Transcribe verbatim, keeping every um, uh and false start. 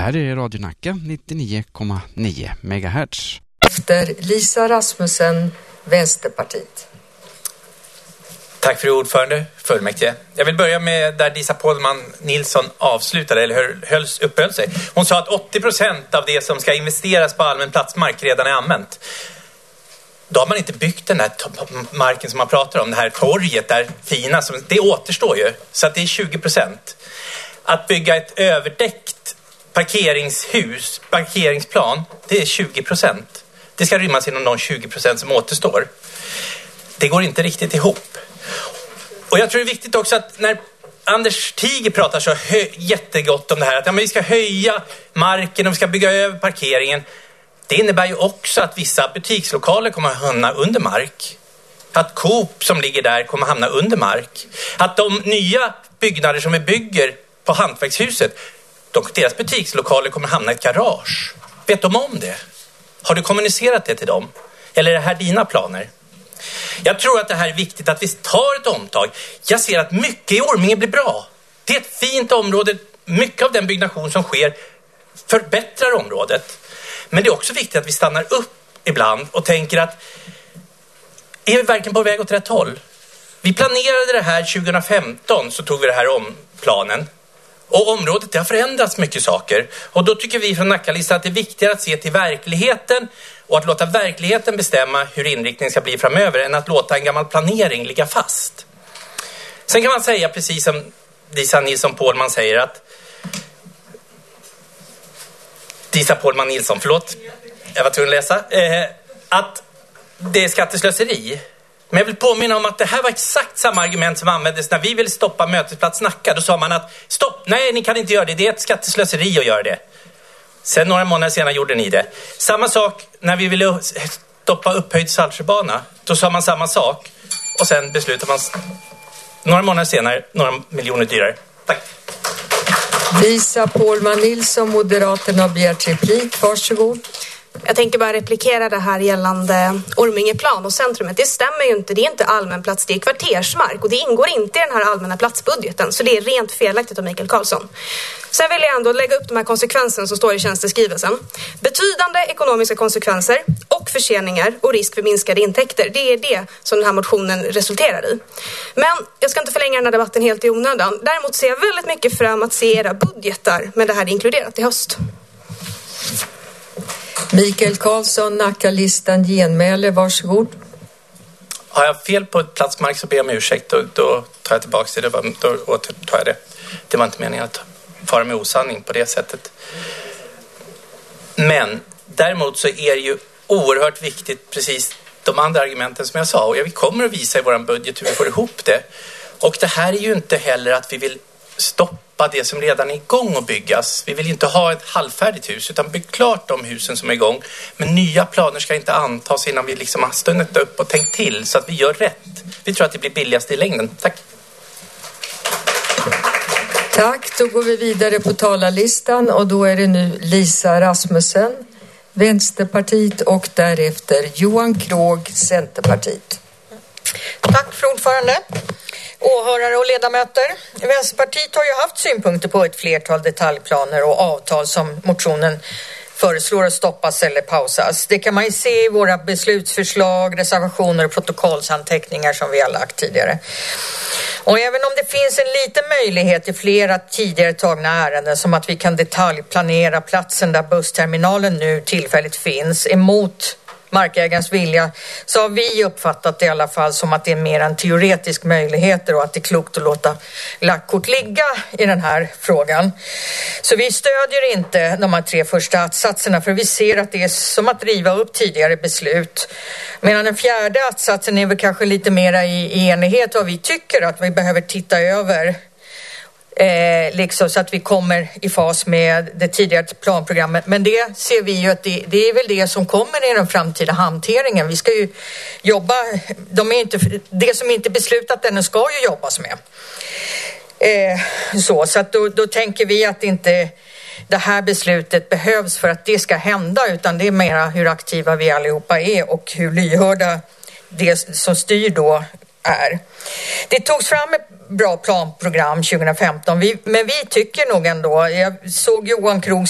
här är Radio Nacka nittionio komma nio megahertz. Efter Lisa Rasmussen, Vänsterpartiet. Tack för ordförande, fullmäktige. Jag vill börja med där Disa Pålman Nilsson avslutade eller hölls, uppehöll sig. Hon sa att åttio procent av det som ska investeras på allmän platsmark redan är använt. Då har man inte byggt den här marken som man pratar om, det här torget där fina, som, det återstår ju. Så att det är tjugo procent. Att bygga ett överdäckt parkeringshus, parkeringsplan, det är tjugo procent. Det ska rymmas inom de tjugo procent som återstår. Det går inte riktigt ihop. Och jag tror det är viktigt också att när Anders Tiger pratar så hö- jättegott om det här, att ja, men vi ska höja marken och vi ska bygga över parkeringen. Det innebär ju också att vissa butikslokaler kommer att hamna under mark. Att Coop som ligger där kommer att hamna under mark. Att de nya byggnader som vi bygger på hantverkshuset, de, deras butikslokaler kommer att hamna i ett garage. Vet de om det? Har du kommunicerat det till dem? Eller är det här dina planer? Jag tror att det här är viktigt att vi tar ett omtag. Jag ser att mycket i Orminge blir bra. Det är ett fint område. Mycket av den byggnation som sker förbättrar området. Men det är också viktigt att vi stannar upp ibland och tänker att är vi verkligen på väg åt rätt håll? Vi planerade det här tjugo femton, så tog vi det här om planen. Och området det har förändrats mycket saker. Och då tycker vi från Nackalista att det är viktigare att se till verkligheten och att låta verkligheten bestämma hur inriktningen ska bli framöver än att låta en gammal planering ligga fast. Sen kan man säga, precis som Disa Nilsson Pålman säger, att Disa Pålman Nilsson, förlåt, jag var tvungen att läsa, eh, att det är skatteslöseri. Men jag vill påminna om att det här var exakt samma argument som användes när vi ville stoppa Mötesplats Nacka. Då sa man att stopp, nej ni kan inte göra det, det är ett skatteslöseri att göra det. Sen några månader senare gjorde ni det. Samma sak när vi ville stoppa upphöjd Saltsjöbana. Då sa man samma sak och sen beslutade man några månader senare några miljoner dyrare. Tack. Lisa Pålman Nilsson, Moderaterna, har begärt replik. Varsågod. Jag tänker bara replikera det här gällande Ormingeplan och centrumet. Det stämmer ju inte, det är inte allmän plats, det är kvartersmark och det ingår inte i den här allmänna platsbudgeten. Så det är rent felaktigt av Mikael Karlsson. Sen vill jag ändå lägga upp de här konsekvenserna som står i tjänsteskrivelsen. Betydande ekonomiska konsekvenser och förseningar och risk för minskade intäkter. Det är det som den här motionen resulterar i. Men jag ska inte förlänga den här debatten helt i onödan. Däremot ser jag väldigt mycket fram att se era budgetar med det här inkluderat i höst. Mikael Karlsson, Nackalistan, genmäle, varsågod. Har jag fel på ett platsmark så ber jag om ursäkt, då, då tar jag tillbaka det, då, då återtar jag det. Det var inte meningen att fara med osanning på det sättet. Men däremot så är det ju oerhört viktigt, precis de andra argumenten som jag sa, och vi kommer att visa i vår budget hur vi får ihop det. Och det här är ju inte heller att vi vill stoppa det som redan är igång att byggas. Vi vill inte ha ett halvfärdigt hus utan bygga klart de husen som är igång. Men nya planer ska inte antas innan vi liksom har stunnit upp och tänkt till så att vi gör rätt. Vi tror att det blir billigast i längden. Tack. Tack, då går vi vidare på talarlistan och då är det nu Lisa Rasmussen, Vänsterpartiet, och därefter Johan Krog, Centerpartiet. Tack för ordförande. Åhörare och ledamöter. Vänsterpartiet har ju haft synpunkter på ett flertal detaljplaner och avtal som motionen föreslår att stoppas eller pausas. Det kan man ju se i våra beslutsförslag, reservationer och protokollsanteckningar som vi har lagt tidigare. Och även om det finns en liten möjlighet i flera tidigare tagna ärenden som att vi kan detaljplanera platsen där bussterminalen nu tillfälligt finns emot markägarens vilja, så har vi uppfattat det i alla fall som att det är mer en teoretisk möjlighet och att det är klokt att låta lagkort ligga i den här frågan. Så vi stödjer inte de här tre första attsatserna för vi ser att det är som att riva upp tidigare beslut. Medan den fjärde attsatsen är väl kanske lite mera i, i enighet vad vi tycker att vi behöver titta över. Eh, liksom så att vi kommer i fas med det tidigare planprogrammet. Men det ser vi ju att det, det är väl det som kommer i den framtida hanteringen. Vi ska ju jobba, de är inte, det som inte beslutat ännu ska ju jobbas med. Eh, så så att då, då tänker vi att inte det här beslutet behövs för att det ska hända, utan det är mera hur aktiva vi allihopa är och hur lyhörda det som styr då är. Det togs fram ett bra planprogram tjugo femton, vi, men vi tycker nog ändå, jag såg Johan Krog